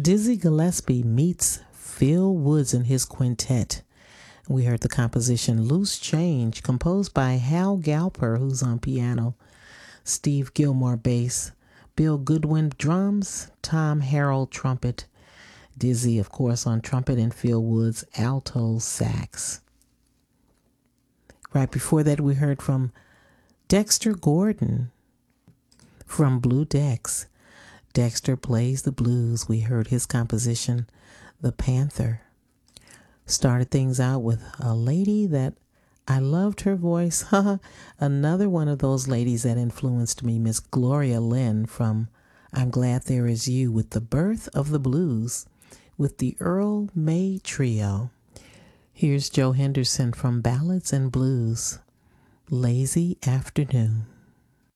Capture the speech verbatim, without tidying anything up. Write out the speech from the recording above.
Dizzy Gillespie meets Phil Woods and his quintet. We heard the composition Loose Change, composed by Hal Galper, who's on piano, Steve Gilmore bass, Bill Goodwin drums, Tom Harrell trumpet, Dizzy, of course, on trumpet, and Phil Woods alto sax. Right before that, we heard from Dexter Gordon from Blue Dex. Dexter plays the blues. We heard his composition, The Panther. Started things out with a lady that I loved her voice. Another one of those ladies that influenced me, Miss Gloria Lynn from I'm Glad There Is You, with The Birth of the Blues with the Earl May Trio. Here's Joe Henderson from Ballads and Blues, Lazy Afternoon.